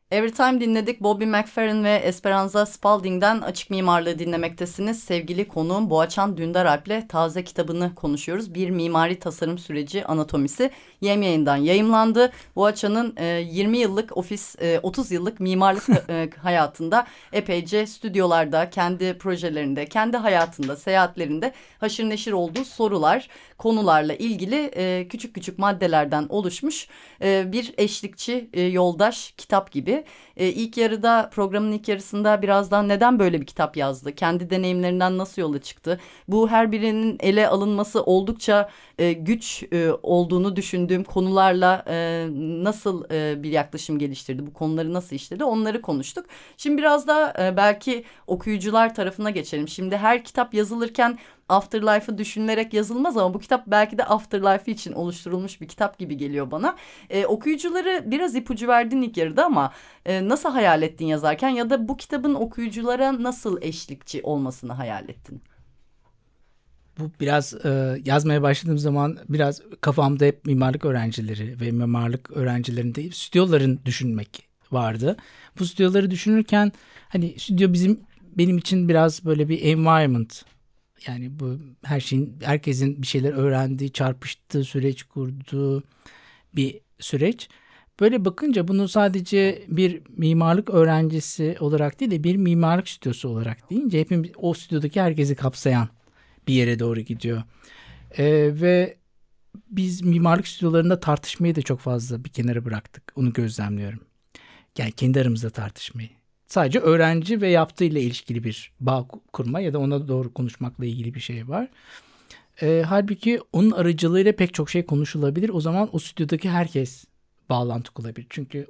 Everytime dinledik. Bobby McFerrin ve Esperanza Spalding'den Açık Mimarlığı dinlemektesiniz. Sevgili konuğum Boğaçan Dündaralp'le taze kitabını konuşuyoruz. Bir mimari tasarım süreci anatomisi. Yem Yayın'dan yayımlandı. Boğaçan'ın 20 yıllık 30 yıllık mimarlık hayatında epeyce stüdyolarda, kendi projelerinde, kendi hayatında, seyahatlerinde haşır neşir olduğu sorular, konularla ilgili küçük küçük maddelerden oluşmuş bir eşlikçi, yoldaş kitap gibi. İlk yarıda programın ilk yarısında birazdan neden böyle bir kitap yazdı? Kendi deneyimlerinden nasıl yola çıktı? Bu her birinin ele alınması oldukça güç olduğunu düşündüğüm konularla nasıl bir yaklaşım geliştirdi? Bu konuları nasıl işledi? Onları konuştuk. Şimdi biraz da belki okuyucular tarafına geçelim. Şimdi her kitap yazılırken Afterlife'ı düşünülerek yazılmaz ama bu kitap belki de Afterlife için oluşturulmuş bir kitap gibi geliyor bana. Okuyucuları biraz ipucu verdin ilk yarıda ama nasıl hayal ettin yazarken ya da bu kitabın okuyuculara nasıl eşlikçi olmasını hayal ettin? Bu biraz yazmaya başladığım zaman biraz kafamda hep mimarlık öğrencileri ve mimarlık öğrencilerinde stüdyoların düşünmek vardı. Bu stüdyoları düşünürken hani stüdyo benim için biraz böyle bir environment. Yani bu herkesin bir şeyler öğrendiği, çarpıştığı, süreç kurduğu bir süreç. Böyle bakınca bunu sadece bir mimarlık öğrencisi olarak değil de bir mimarlık stüdyosu olarak deyince hepimiz o stüdyodaki herkesi kapsayan bir yere doğru gidiyor. Ve biz mimarlık stüdyolarında tartışmayı da çok fazla bir kenara bıraktık. Onu gözlemliyorum. Yani kendi aramızda tartışmayı. Sadece öğrenci ve yaptığıyla ilişkili bir bağ kurma ya da ona doğru konuşmakla ilgili bir şey var. Halbuki onun aracılığıyla pek çok şey konuşulabilir. O zaman o stüdyodaki herkes bağlantı kurabilir. Çünkü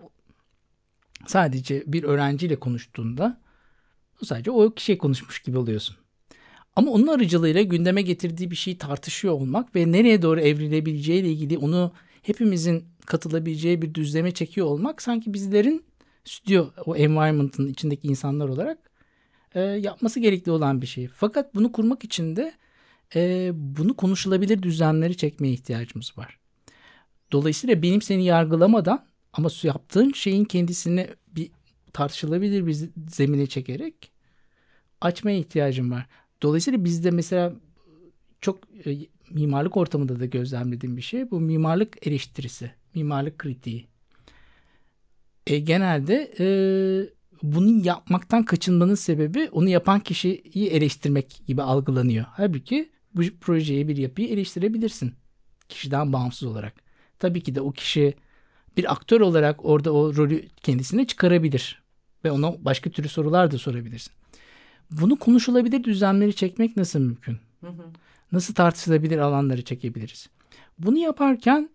sadece bir öğrenciyle konuştuğunda sadece o kişiye konuşmuş gibi oluyorsun. Ama onun aracılığıyla gündeme getirdiği bir şeyi tartışıyor olmak ve nereye doğru evrilebileceği ile ilgili onu hepimizin katılabileceği bir düzleme çekiyor olmak sanki bizlerin stüdyo, o environment'ın içindeki insanlar olarak yapması gerekli olan bir şey. Fakat bunu kurmak için de bunu konuşulabilir düzlemleri çekmeye ihtiyacımız var. Dolayısıyla benim seni yargılamadan ama yaptığın şeyin kendisini bir tartışılabilir bir zemine çekerek açmaya ihtiyacım var. Dolayısıyla bizde mesela çok mimarlık ortamında da gözlemlediğim bir şey bu mimarlık eleştirisi, mimarlık kritiği. Genelde bunu yapmaktan kaçınmanın sebebi onu yapan kişiyi eleştirmek gibi algılanıyor. Halbuki bu projeyi, bir yapıyı eleştirebilirsin kişiden bağımsız olarak. Tabii ki de o kişi bir aktör olarak orada o rolü kendisine çıkarabilir ve ona başka türlü sorular da sorabilirsin. Bunu konuşulabilir düzlemleri çekmek nasıl mümkün? Hı hı. Nasıl tartışılabilir alanları çekebiliriz? Bunu yaparken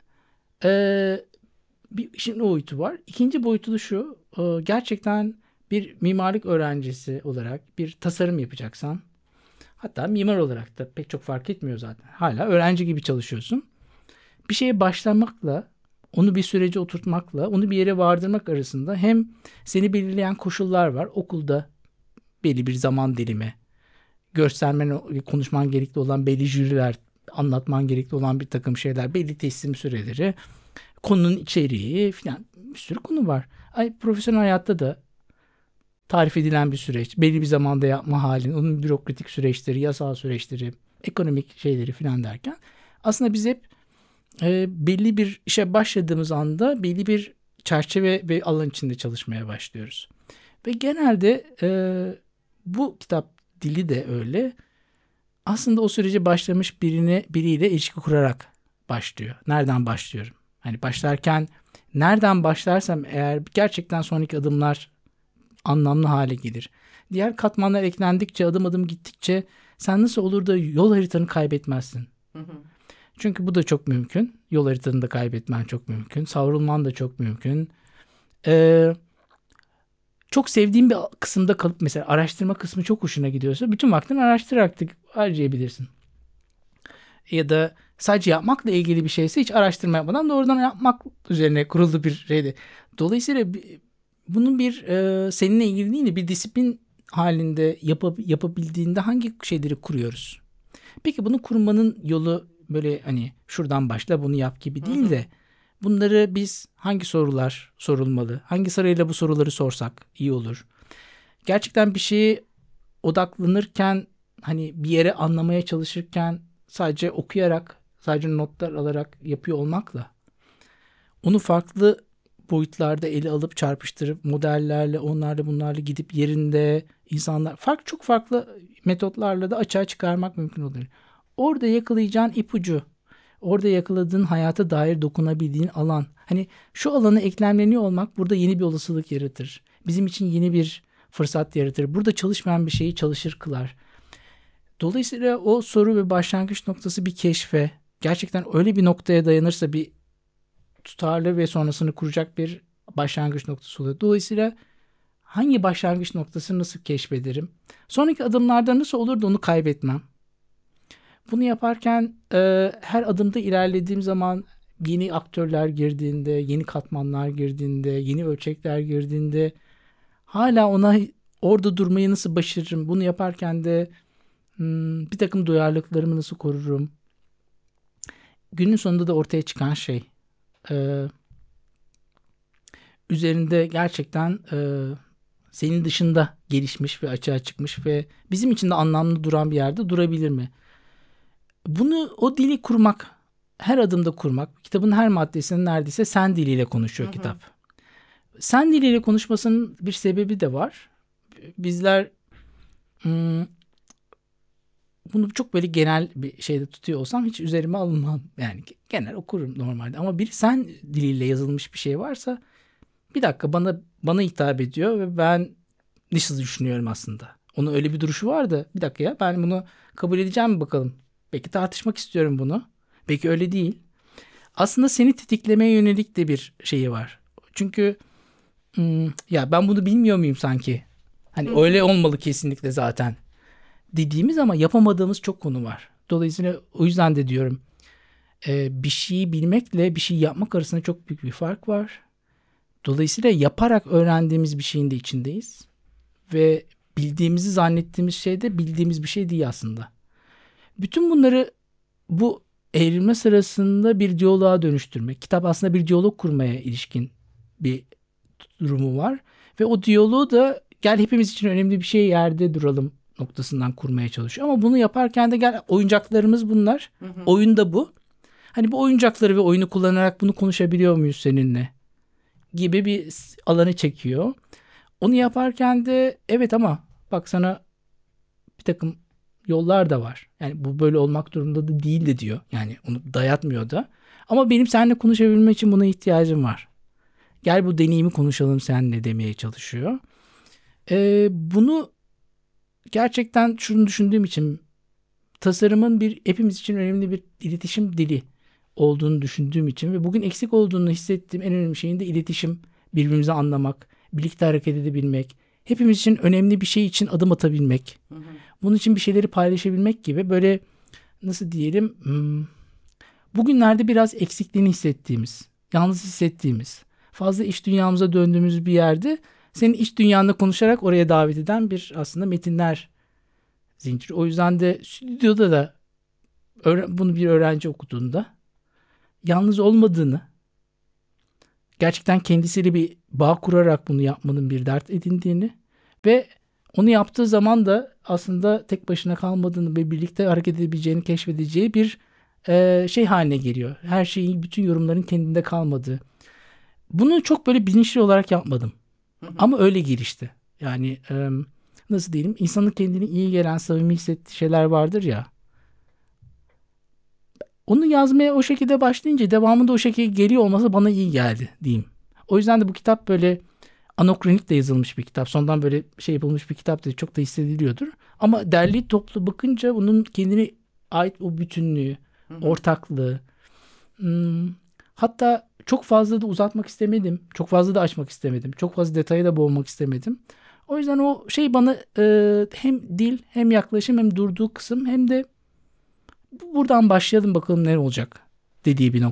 bir işin o boyutu var. İkinci boyutu da şu. Gerçekten bir mimarlık öğrencisi olarak bir tasarım yapacaksan, hatta mimar olarak da pek çok fark etmiyor zaten. Hala öğrenci gibi çalışıyorsun. Bir şeye başlamakla, onu bir sürece oturtmakla, onu bir yere vardırmak arasında hem seni belirleyen koşullar var. Okulda belli bir zaman dilimi, konuşman gerekli olan belli jüriler, anlatman gerekli olan bir takım şeyler, belli teslim süreleri, konunun içeriği filan bir sürü konu var. Profesyonel hayatta da tarif edilen bir süreç, belli bir zamanda yapma halin, onun bürokratik süreçleri, yasal süreçleri, ekonomik şeyleri filan derken aslında biz hep belli bir işe başladığımız anda belli bir çerçeve ve alan içinde çalışmaya başlıyoruz. Ve genelde bu kitap dili de öyle. Aslında o sürece başlamış biriyle ilişki kurarak başlıyor. Nereden başlıyorum? Hani başlarken nereden başlarsam eğer gerçekten sonraki adımlar anlamlı hale gelir. Diğer katmanlar eklendikçe, adım adım gittikçe sen nasıl olur da yol haritanı kaybetmezsin. Hı hı. Çünkü bu da çok mümkün. Yol haritanı da kaybetmen çok mümkün. Savrulman da çok mümkün. Çok sevdiğin bir kısımda kalıp mesela araştırma kısmı çok hoşuna gidiyorsa bütün vaktini araştırarak harcayabilirsin. Ya da sadece yapmakla ilgili bir şeyse hiç araştırma yapmadan doğrudan yapmak üzerine kurulu bir şeydi. Dolayısıyla bunun bir seninle ilgili değil de bir disiplin halinde yapabildiğinde hangi şeyleri kuruyoruz? Peki bunu kurmanın yolu böyle hani şuradan başla bunu yap gibi Hı değil hı. de Bunları biz hangi sorular sorulmalı? Hangi sırayla bu soruları sorsak iyi olur? Gerçekten bir şeye odaklanırken hani bir yere anlamaya çalışırken sadece okuyarak, sadece notlar alarak yapıyor olmakla onu farklı boyutlarda ele alıp çarpıştırıp modellerle, onlarla bunlarla gidip yerinde insanlar çok farklı metotlarla da açığa çıkarmak mümkün olur. Orada yakalayacağın ipucu, orada yakaladığın hayata dair dokunabildiğin alan. Hani şu alana eklemleniyor olmak burada yeni bir olasılık yaratır. Bizim için yeni bir fırsat yaratır. Burada çalışmayan bir şeyi çalışır kılar. Dolayısıyla o soru ve başlangıç noktası bir keşfe, gerçekten öyle bir noktaya dayanırsa bir tutarlı ve sonrasını kuracak bir başlangıç noktası oluyor. Dolayısıyla hangi başlangıç noktasını nasıl keşfederim? Sonraki adımlarda nasıl olur da onu kaybetmem? Bunu yaparken her adımda ilerlediğim zaman yeni aktörler girdiğinde, yeni katmanlar girdiğinde, yeni ölçekler girdiğinde hala ona orada durmayı nasıl başarırım? Bunu yaparken de bir takım duyarlılıklarımı nasıl korurum? Günün sonunda da ortaya çıkan şey üzerinde gerçekten senin dışında gelişmiş ve açığa çıkmış ve bizim için de anlamlı duran bir yerde durabilir mi? Bunu, o dili kurmak, her adımda kurmak, kitabın her maddesinin neredeyse sen diliyle konuşuyor kitap. Sen diliyle konuşmasının bir sebebi de var. Bizler bunu çok böyle genel bir şeyde tutuyor olsam hiç üzerime alınmam. Yani genel okurum normalde. Ama bir sen diliyle yazılmış bir şey varsa bir dakika bana hitap ediyor ve ben nasıl düşünüyorum aslında. Onun öyle bir duruşu vardı. Bir dakika ya, ben bunu kabul edeceğim mi bakalım. Belki tartışmak istiyorum bunu. Belki öyle değil. Aslında seni tetiklemeye yönelik de bir şeyi var. Çünkü ya ben bunu bilmiyor muyum sanki? Hani öyle olmalı kesinlikle zaten dediğimiz ama yapamadığımız çok konu var. Dolayısıyla o yüzden de diyorum bir şeyi bilmekle bir şey yapmak arasında çok büyük bir fark var. Dolayısıyla yaparak öğrendiğimiz bir şeyin de içindeyiz. Ve bildiğimizi zannettiğimiz şey de bildiğimiz bir şey değil aslında. Bütün bunları bu evrilme sırasında bir diyaloğa dönüştürmek. Kitap aslında bir diyalog kurmaya ilişkin bir durumu var. Ve o diyaloğu da gel hepimiz için önemli bir şey yerde duralım noktasından kurmaya çalışıyor. Ama bunu yaparken de gel oyuncaklarımız bunlar. Oyun da bu. Hani bu oyuncakları ve oyunu kullanarak bunu konuşabiliyor muyuz seninle? Gibi bir alanı çekiyor. Onu yaparken de evet ama bak sana bir takım yollar da var. Yani bu böyle olmak durumunda da değil de diyor. Yani onu dayatmıyor da. Ama benim seninle konuşabilmem için buna ihtiyacım var. Gel bu deneyimi konuşalım seninle demeye çalışıyor. Bunu gerçekten şunu düşündüğüm için tasarımın hepimiz için önemli bir iletişim dili olduğunu düşündüğüm için ve bugün eksik olduğunu hissettiğim en önemli şeyin de iletişim, birbirimizi anlamak, birlikte hareket edebilmek, hepimiz için önemli bir şey için adım atabilmek, bunun için bir şeyleri paylaşabilmek gibi böyle nasıl diyelim bugünlerde biraz eksikliğini hissettiğimiz, yalnız hissettiğimiz, fazla iç dünyamıza döndüğümüz bir yerde senin iç dünyanda konuşarak oraya davet eden bir aslında metinler zinciri. O yüzden de stüdyoda da bunu bir öğrenci okuduğunda yalnız olmadığını, gerçekten kendisiyle bir bağ kurarak bunu yapmanın bir dert edindiğini ve onu yaptığı zaman da aslında tek başına kalmadığını ve birlikte hareket edebileceğini keşfedeceği bir şey haline geliyor. Her şeyin, bütün yorumların kendinde kalmadığı. Bunu çok böyle bilinçli olarak yapmadım. Ama öyle gelişti. Yani nasıl diyelim, insanın kendine iyi gelen, samimi hissettiği şeyler vardır ya. Onu yazmaya o şekilde başlayınca devamında o şekilde geliyor olması bana iyi geldi diyeyim. O yüzden de bu kitap böyle anakronik de yazılmış bir kitap. Sonradan böyle şey yapılmış bir kitap da çok da hissediliyordur. Ama derli toplu bakınca bunun kendine ait o bütünlüğü, ortaklığı. Hatta çok fazla da uzatmak istemedim. Çok fazla da açmak istemedim. Çok fazla detaya da boğmak istemedim. O yüzden o şey bana hem dil, hem yaklaşım, hem durduğu kısım, hem de buradan başlayalım bakalım ne olacak dediği bir nokta.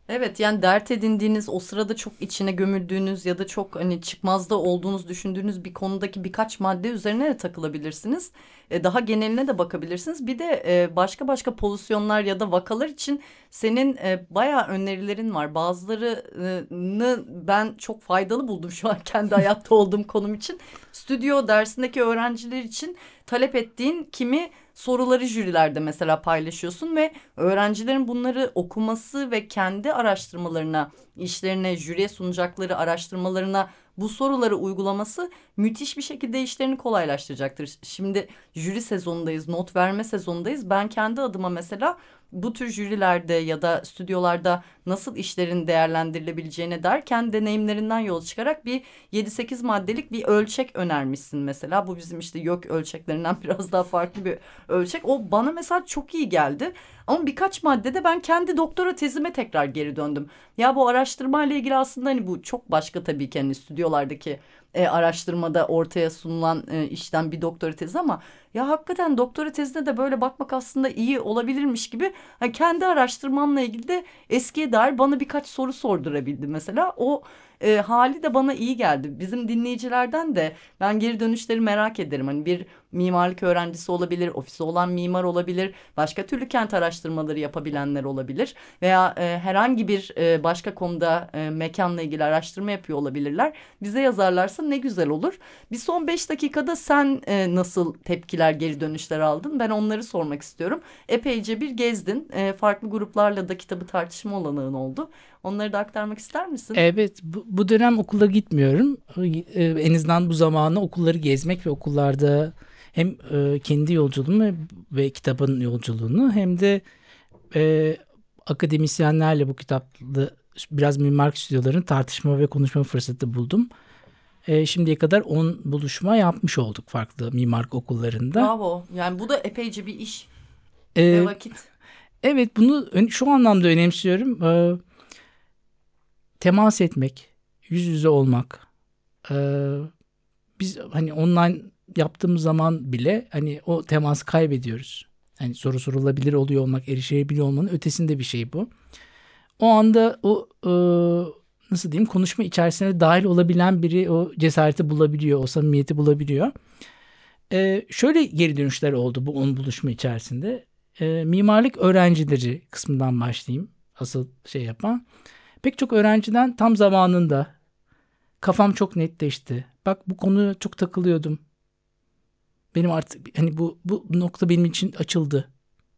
Evet, yani dert edindiğiniz, o sırada çok içine gömüldüğünüz ya da çok hani çıkmazda olduğunuz düşündüğünüz bir konudaki birkaç madde üzerine de takılabilirsiniz. Daha geneline de bakabilirsiniz. Bir de başka başka pozisyonlar ya da vakalar için senin bayağı önerilerin var. Bazılarını ben çok faydalı buldum şu an kendi hayatta olduğum konum için. Stüdyo dersindeki öğrenciler için talep ettiğin kimi soruları jürilerde mesela paylaşıyorsun ve öğrencilerin bunları okuması ve kendi araştırmalarına, işlerine, jüriye sunacakları araştırmalarına bu soruları uygulaması müthiş bir şekilde işlerini kolaylaştıracaktır. Şimdi jüri sezonundayız, not verme sezonundayız. Ben kendi adıma mesela bu tür jürilerde ya da stüdyolarda nasıl işlerin değerlendirilebileceğine derken deneyimlerinden yola çıkarak bir 7-8 maddelik bir ölçek önermişsin mesela. Bu bizim işte YÖK ölçeklerinden biraz daha farklı bir ölçek. O bana mesela çok iyi geldi. Ama birkaç maddede ben kendi doktora tezime tekrar geri döndüm. Ya bu araştırmayla ilgili aslında hani bu çok başka tabii ki hani stüdyolardaki araştırmada ortaya sunulan işten bir doktora tezi ama ya hakikaten doktora tezine de böyle bakmak aslında iyi olabilirmiş gibi kendi araştırmamla ilgili de eskiye dair bana birkaç soru sordurabildi mesela. O hali de bana iyi geldi. Bizim dinleyicilerden de ben geri dönüşleri merak ederim. Hani bir mimarlık öğrencisi olabilir, ofisi olan mimar olabilir, başka türlü kent araştırmaları yapabilenler olabilir veya herhangi bir başka konuda mekanla ilgili araştırma yapıyor olabilirler. Bize yazarlarsa ne güzel olur. Bir son 5 dakikada sen nasıl tepkiler, geri dönüşler aldın? Ben onları sormak istiyorum. Epeyce bir gezdin. Farklı gruplarla da kitabı tartışma olanağın oldu. Onları da aktarmak ister misin? Evet, bu dönem okula gitmiyorum. En azından bu zamanı okulları gezmek ve okullarda hem kendi yolculuğumu ve kitabın yolculuğunu hem de akademisyenlerle bu kitapla biraz mimarlık stüdyolarının tartışma ve konuşma fırsatı buldum. Şimdiye kadar 10 buluşma yapmış olduk farklı mimarlık okullarında. Bravo. Yani bu da epeyce bir iş ve E, vakit. evet, bunu şu anlamda önemsiyorum. Temas etmek, yüz yüze olmak. Biz hani online yaptığımız zaman bile hani o teması kaybediyoruz. Hani soru sorulabilir oluyor olmak, erişilebilir olmanın ötesinde bir şey bu. O anda o nasıl diyeyim, konuşma içerisine dahil olabilen biri o cesareti bulabiliyor, o samimiyeti bulabiliyor. Şöyle geri dönüşler oldu bu 10 buluşma içerisinde. Mimarlık öğrencileri kısmından başlayayım. Asıl şey yapan. Pek çok öğrenciden tam zamanında kafam çok netleşti. Bak, bu konuya çok takılıyordum. Benim artık hani bu nokta benim için açıldı.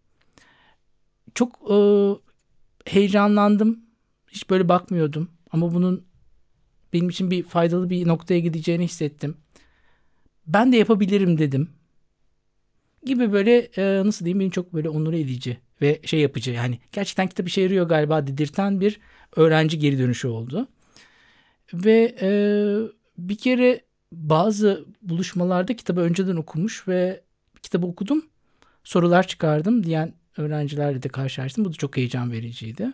Çok heyecanlandım. Hiç böyle bakmıyordum. Ama bunun benim için bir faydalı bir noktaya gideceğini hissettim. Ben de yapabilirim dedim. Gibi böyle nasıl diyeyim, beni çok böyle onur edici ve şey yapıcı, yani gerçekten kitap işe yarıyor galiba dedirten bir öğrenci geri dönüşü oldu. Ve bir kere bazı buluşmalarda kitabı önceden okumuş ve kitabı okudum, sorular çıkardım diyen öğrencilerle de karşılaştım. Bu da çok heyecan vericiydi.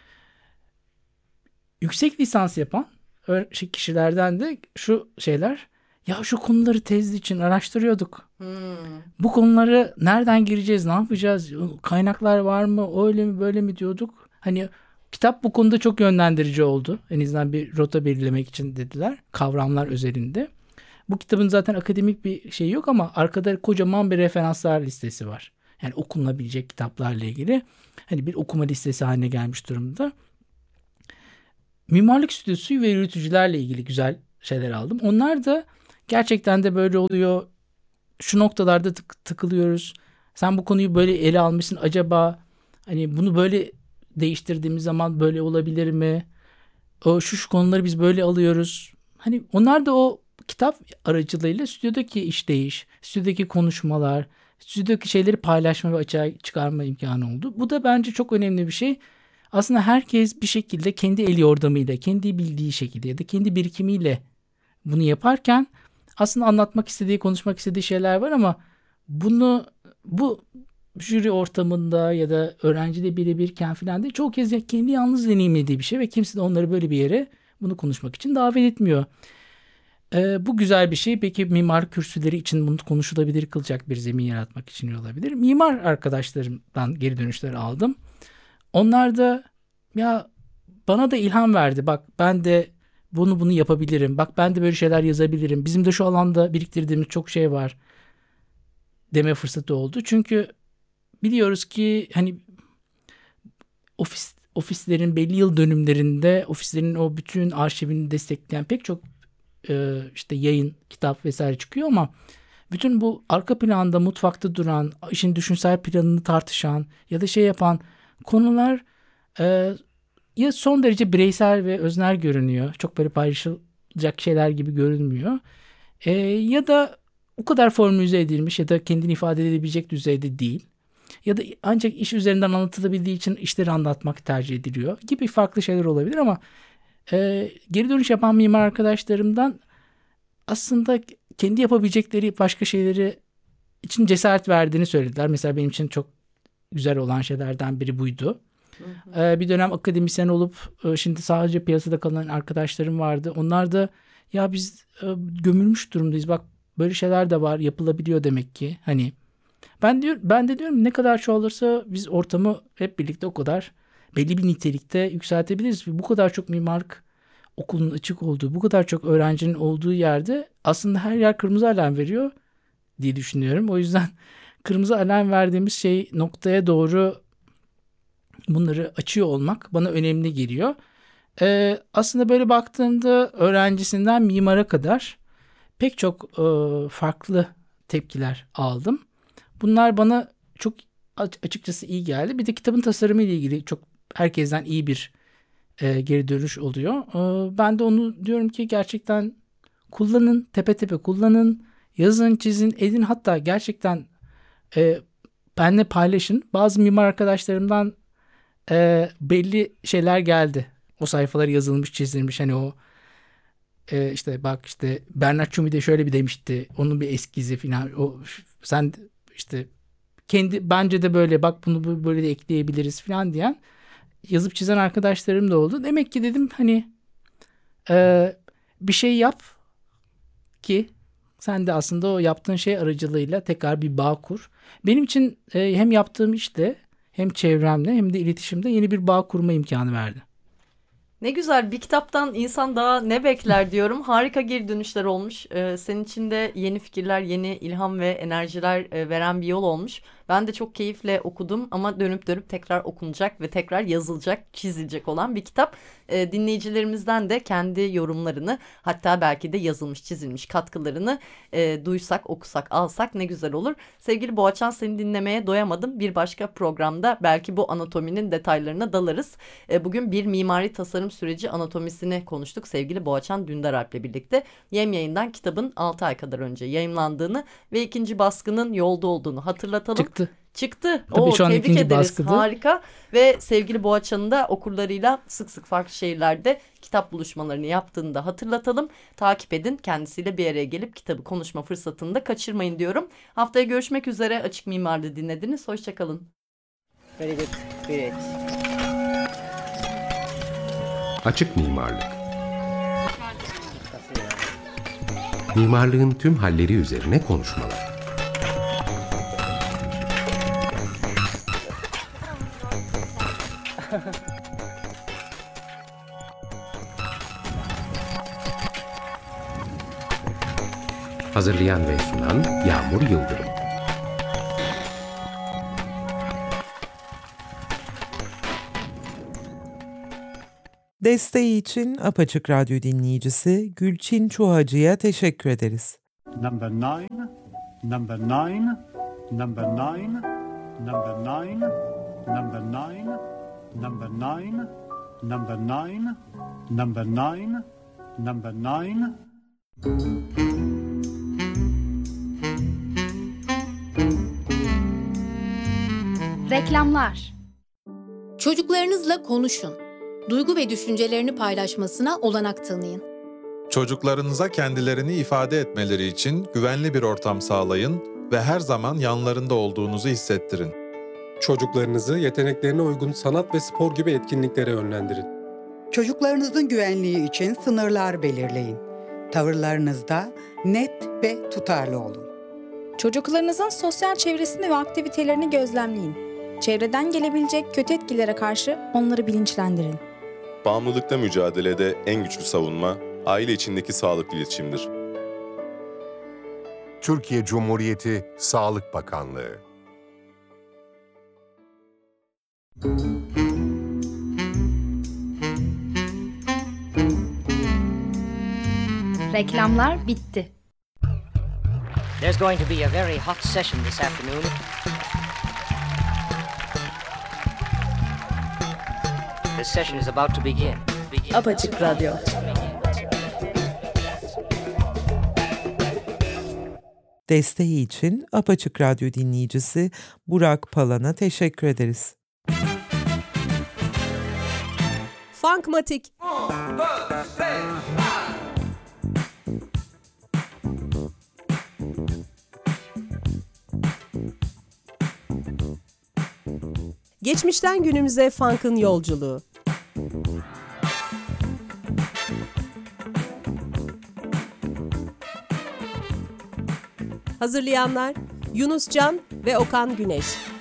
Yüksek lisans yapan kişilerden de şu şeyler: ya şu konuları tez için araştırıyorduk. Hmm. Bu konuları nereden gireceğiz, ne yapacağız, kaynaklar var mı, öyle mi böyle mi diyorduk. Hani kitap bu konuda çok yönlendirici oldu. En azından bir rota belirlemek için dediler, kavramlar özelinde. Bu kitabın zaten akademik bir şey yok ama arkada kocaman bir referanslar listesi var. Yani okunabilecek kitaplarla ilgili hani bir okuma listesi haline gelmiş durumda. Mimarlık stüdyosu ve yürütücülerle ilgili güzel şeyler aldım. Onlar da gerçekten de böyle oluyor. Şu noktalarda tıkılıyoruz. Sen bu konuyu böyle ele almışsın. Acaba hani bunu böyle değiştirdiğimiz zaman böyle olabilir mi? Şu konuları biz böyle alıyoruz. Hani onlar da o kitap aracılığıyla stüdyodaki işleyiş, stüdyodaki konuşmalar, stüdyodaki şeyleri paylaşma ve açığa çıkarma imkanı oldu. Bu da bence çok önemli bir şey. Aslında herkes bir şekilde kendi el yordamıyla, kendi bildiği şekilde ya da kendi birikimiyle bunu yaparken aslında anlatmak istediği, konuşmak istediği şeyler var ama bu jüri ortamında ya da öğrenciyle birebirken falan değil, çoğu kez kendi yalnız deneyimlediği bir şey ve kimse de onları böyle bir yere bunu konuşmak için davet etmiyor. Bu güzel bir şey. Peki mimar kürsüleri için bunu konuşulabilir kılacak bir zemin yaratmak için olabilir. Mimar arkadaşlarımdan geri dönüşler aldım. Onlar da ya bana da ilham verdi. Bak ben de bunu yapabilirim. Bak ben de böyle şeyler yazabilirim. Bizim de şu alanda biriktirdiğimiz çok şey var deme fırsatı oldu. Çünkü biliyoruz ki hani ofislerin belli yıl dönümlerinde ofislerin o bütün arşivini destekleyen pek çok işte yayın, kitap vesaire çıkıyor ama bütün bu arka planda mutfakta duran, işin düşünsel planını tartışan ya da şey yapan konular e, ya son derece bireysel ve öznel görünüyor. Çok böyle paylaşılacak şeyler gibi görünmüyor. Ya da o kadar formülize edilmiş ya da kendini ifade edebilecek düzeyde değil. Ya da ancak iş üzerinden anlatılabildiği için işleri anlatmak tercih ediliyor gibi farklı şeyler olabilir ama geri dönüş yapan mimar arkadaşlarımdan aslında kendi yapabilecekleri başka şeyleri için cesaret verdiğini söylediler. Mesela benim için çok güzel olan şeylerden biri buydu. Bir dönem akademisyen olup şimdi sadece piyasada kalan arkadaşlarım vardı. Onlar da ya biz gömülmüş durumdayız. Bak böyle şeyler de var, yapılabiliyor demek ki. Hani ben de diyorum ne kadar çoğalırsa biz ortamı hep birlikte o kadar belli bir nitelikte yükseltebiliriz. Bu kadar çok mimarlık okulun açık olduğu, bu kadar çok öğrencinin olduğu yerde aslında her yer kırmızı alarm veriyor diye düşünüyorum. O yüzden kırmızı alarm verdiğimiz şey noktaya doğru bunları açıyor olmak bana önemli geliyor. Aslında böyle baktığımda öğrencisinden mimara kadar pek çok farklı tepkiler aldım. Bunlar bana çok açıkçası iyi geldi. Bir de kitabın tasarımı ile ilgili çok herkesten iyi bir geri dönüş oluyor. Ben de onu diyorum ki gerçekten kullanın, tepe tepe kullanın, yazın, çizin, edin, hatta gerçekten benimle paylaşın. Bazı mimar arkadaşlarımdan belli şeyler geldi. O sayfalar yazılmış, çizilmiş. Hani o işte bak işte Bernard Tschumi de şöyle bir demişti. Onun bir eskizi falan. O sen işte kendi bence de böyle bak bunu böyle de ekleyebiliriz falan diyen yazıp çizen arkadaşlarım da oldu. Demek ki dedim hani bir şey yap ki sen de aslında o yaptığın şey aracılığıyla tekrar bir bağ kur. Benim için hem yaptığım işte hem çevremle hem de iletişimde yeni bir bağ kurma imkanı verdi. Ne güzel, bir kitaptan insan daha ne bekler diyorum. Harika geri dönüşler olmuş. Senin için de yeni fikirler, yeni ilham ve enerjiler veren bir yol olmuş. Ben de çok keyifle okudum ama dönüp dönüp tekrar okunacak ve tekrar yazılacak, çizilecek olan bir kitap. Dinleyicilerimizden de kendi yorumlarını, hatta belki de yazılmış, çizilmiş katkılarını duysak, okusak, alsak ne güzel olur. Sevgili Boğaçan, seni dinlemeye doyamadım. Bir başka programda belki bu anatominin detaylarına dalarız. Bugün bir mimari tasarım süreci anatomisini konuştuk sevgili Boğaçan Dündaralp'le birlikte. Yem Yayın'dan kitabın 6 ay kadar önce yayımlandığını ve ikinci baskının yolda olduğunu hatırlatalım. Çıktı. Tabii şu an Tebrik ikinci ederiz. baskıda. Harika. Ve sevgili Boğaçan'ın da okurlarıyla sık sık farklı şehirlerde kitap buluşmalarını yaptığını da hatırlatalım. Takip edin. Kendisiyle bir araya gelip kitabı konuşma fırsatını da kaçırmayın diyorum. Haftaya görüşmek üzere. Açık Mimar'da dinlediniz. Hoşçakalın. Very good. Great. Açık mimarlık. Mimarlığın tüm halleri üzerine konuşmalar. Hazırlayan ve sunan Yağmur Yıldırım. Desteği için Apaçık Radyo dinleyicisi Gülçin Çuhacı'ya teşekkür ederiz. Number 9, number 9, number 9, number 9, number 9, number 9, number 9, number 9, number 9. Reklamlar. Çocuklarınızla konuşun. Duygu ve düşüncelerini paylaşmasına olanak tanıyın. Çocuklarınıza kendilerini ifade etmeleri için güvenli bir ortam sağlayın ve her zaman yanlarında olduğunuzu hissettirin. Çocuklarınızı yeteneklerine uygun sanat ve spor gibi etkinliklere yönlendirin. Çocuklarınızın güvenliği için sınırlar belirleyin. Tavırlarınızda net ve tutarlı olun. Çocuklarınızın sosyal çevresini ve aktivitelerini gözlemleyin. Çevreden gelebilecek kötü etkilere karşı onları bilinçlendirin. Bağımlılıkla mücadelede en güçlü savunma, aile içindeki sağlıklı iletişimdir. Türkiye Cumhuriyeti Sağlık Bakanlığı. Reklamlar bitti. There's going to be a very hot session this afternoon. This session is about to begin. Apaçık Radyo. Desteği için Apaçık Radyo dinleyicisi Burak Palan'a teşekkür ederiz. Funkmatik. Geçmişten günümüze funk'ın yolculuğu. Hazırlayanlar Yunus Can ve Okan Güneş.